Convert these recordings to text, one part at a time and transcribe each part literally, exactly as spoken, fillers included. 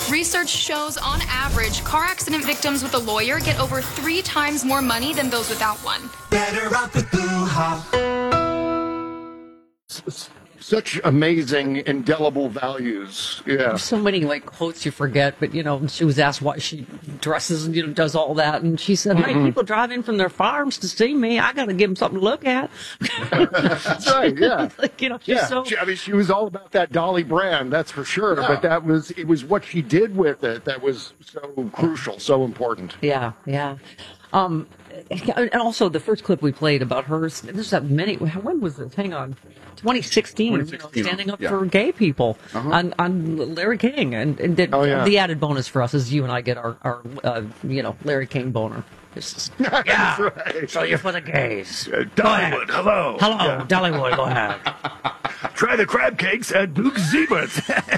Research shows, on average, car accident victims with a lawyer get over three times more money than those without one. Better off with Boo Ha. Such amazing, indelible values. Yeah. There's so many like quotes you forget, but you know, she was asked why she dresses and you know does all that, and she said, "Hey, mm-hmm. people drive in from their farms to see me. I got to give them something to look at." That's right. Yeah. like, you know, she's yeah. so. She, I mean, she was all about that Dolly brand, that's for sure. Yeah. But that was it was what she did with it that was so crucial, so important. Yeah. Yeah. Um, and also the first clip we played about hers. There's that many. When was this? Hang on. twenty sixteen, twenty sixteen, you know, standing up yeah. for gay people uh-huh. on, on Larry King. And, and the, oh, yeah. the added bonus for us is you and I get our, our uh, you know, Larry King boner. Just, yeah, right. So you're for the gays. Uh, Dollywood, hello. Hello, yeah. Dollywood, go ahead. Try the crab cakes at Duke Zebert's.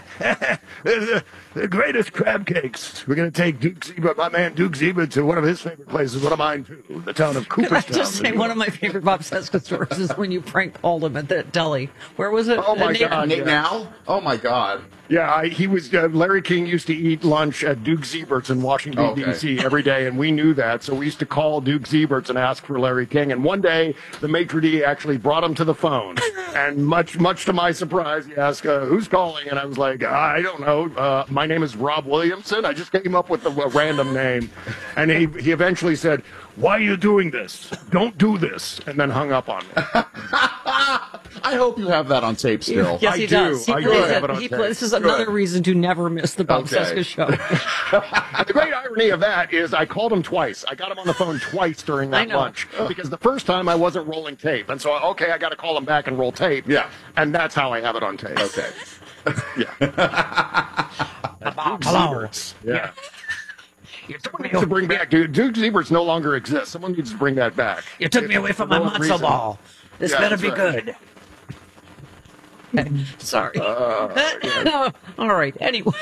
the, the greatest crab cakes. We're going to take Duke Zebert, my man Duke Zebert, to one of his favorite places, one of mine too, the town of Cooperstown. Can I just say, one of my favorite Bob Cesca stories is when you prank called him at the deli. Where was it? Oh, my Nate, God. Nate yeah. Now? Oh, my God. Yeah, I, he was. Uh, Larry King used to eat lunch at Duke Zebert's in Washington Okay. D C every day, and we knew that. So we used to call Duke Zebert's and ask for Larry King. And one day, the maitre d' actually brought him to the phone, and much, much to my surprise, he asked, uh, "Who's calling?" And I was like, "I don't know. Uh, my name is Rob Williamson. I just came up with a, a random name." And he he eventually said, "Why are you doing this? Don't do this," and then hung up on me. I hope you have that on tape still. Yes, I he do. does. He I plays do it. have it on He tape. plays, this is another Good. reason to never miss the Bob Okay. Cesca show. The great irony of that is I called him twice. I got him on the phone twice during I that know. lunch because the first time I wasn't rolling tape. And so, okay, I got to call him back and roll tape. Yeah. And that's how I have it on tape. Okay. Yeah. Hello. Yeah. You took me, To bring back, dude, Duke Zebert's no longer exists. Someone needs to bring that back. you took me away from my For no matzo reason. ball. This Yeah, better that's be right. good. Sorry. Uh, yeah. All right. Anyway.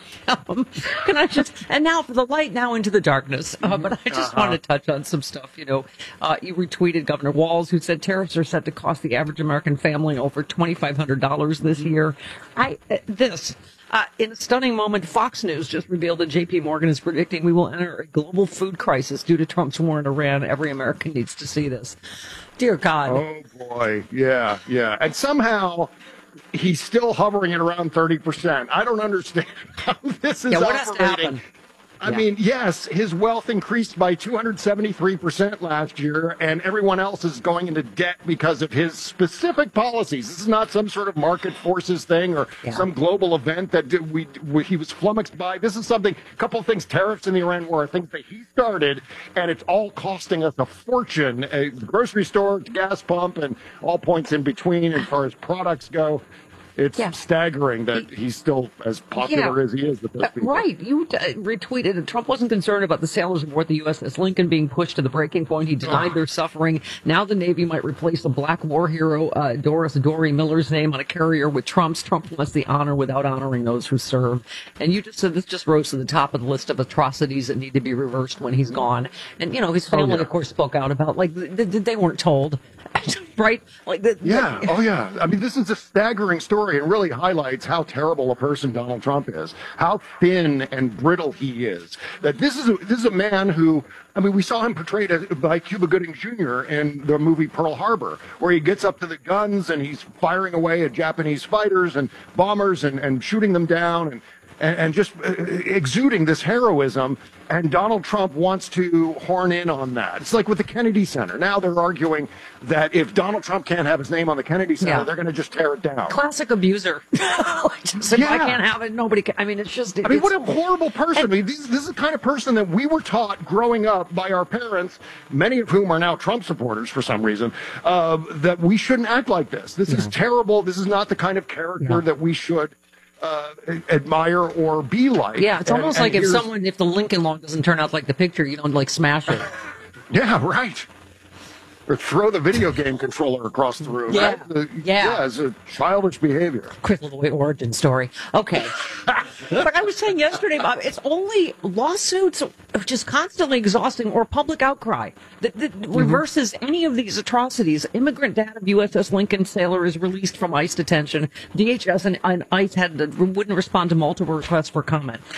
Um, can I just and now for the light now into the darkness uh, but I just Uh-huh. want to touch on some stuff. You know, uh, you retweeted Governor Walz, who said tariffs are set to cost the average American family over twenty-five hundred dollars this year. I uh, this uh, in a stunning moment, Fox News just revealed that J P Morgan is predicting we will enter a global food crisis due to Trump's war in Iran. Every American needs to see this. Dear God. Oh, boy. Yeah, yeah. And somehow he's still hovering at around thirty percent. I don't understand how this is Yeah, what has to operating. happen? I Yeah. mean, yes, his wealth increased by two hundred seventy-three percent last year, and everyone else is going into debt because of his specific policies. This is not some sort of market forces thing or Yeah. some global event that did- we, we he was flummoxed by. This is something, a couple of things, tariffs in the Iran war, things that he started, and it's all costing us a fortune. A grocery store, gas pump, and all points in between as far as products go. It's Yeah. staggering that he's still as popular Yeah. as he is with those Uh, people. Right. You uh, retweeted that Trump wasn't concerned about the sailors aboard the U S S Lincoln being pushed to the breaking point. He denied their suffering. Now the Navy might replace the black war hero uh, Doris Dory Miller's name on a carrier with Trump's. Trump wants the honor without honoring those who serve. And you just said this just rose to the top of the list of atrocities that need to be reversed when he's gone. And, you know, his family, yeah. of course, spoke out about, like, th- th- they weren't told. Right? Like, the, Yeah. Oh, yeah. I mean, this is a staggering story and really highlights how terrible a person Donald Trump is, how thin and brittle he is. That this is a, this is a man who, I mean, we saw him portrayed as, by Cuba Gooding Junior in the movie Pearl Harbor, where he gets up to the guns and he's firing away at Japanese fighters and bombers and, and shooting them down and, and, and just uh, exuding this heroism. And Donald Trump wants to horn in on that. It's like with the Kennedy Center. Now they're arguing that if Donald Trump can't have his name on the Kennedy Center, Yeah. they're going to just tear it down. Classic abuser. Just, if I Yeah. can't have it, nobody can. I mean, it's just. I mean, it's- what a horrible person. I mean, this, this is the kind of person that we were taught growing up by our parents, many of whom are now Trump supporters for some reason, uh, that we shouldn't act like this. This is terrible. This is not the kind of character Yeah. that we should uh, admire or be like. Yeah, it's And- almost and like if here's- someone, if the Lincoln log doesn't turn out like the picture, you don't like smash it. Yeah, right. Or throw the video game controller across the room. Yeah. Right? The- Yeah. Yeah, it's a childish behavior. Quick little origin story. Okay. But I was saying yesterday, Bob, it's only lawsuits, which is constantly exhausting, or public outcry that, that reverses any of these atrocities. Immigrant dad of U S S Lincoln sailor is released from ICE detention. D H S and, and ICE had to, wouldn't respond to multiple requests for comment.